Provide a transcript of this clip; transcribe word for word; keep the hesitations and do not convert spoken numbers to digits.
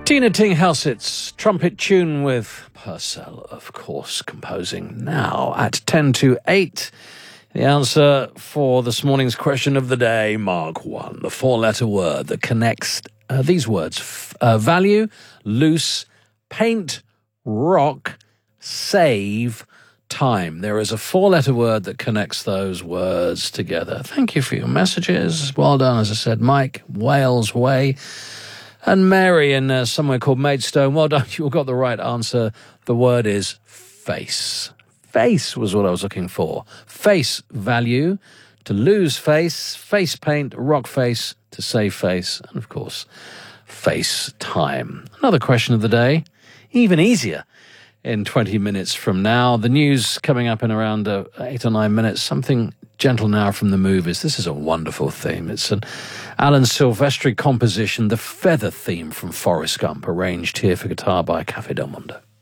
Tina Ting-Helsit's trumpet tune with Purcell, of course, composing now at ten to eight. The answer for this morning's question of the day, Mark one, the four-letter word that connects uh, these words, f- uh, value, loose, paint, rock, save, time. There is a four-letter word that connects those words together. Thank you for your messages. Well done, as I said, Mike, Wales Way. And Mary in uh, somewhere called Maidstone. Well done, you all got the right answer. The word is face. Face was what I was looking for. Face value, to lose face, face paint, rock face, to save face, and of course, face time. Another question of the day, even easier in twenty minutes from now. The news coming up in around uh, eight or nine minutes. Something gentle now from the movies. This is a wonderful theme. It's an Alan Silvestri composition, the feather theme from Forrest Gump, arranged here for guitar by Café Del Mundo.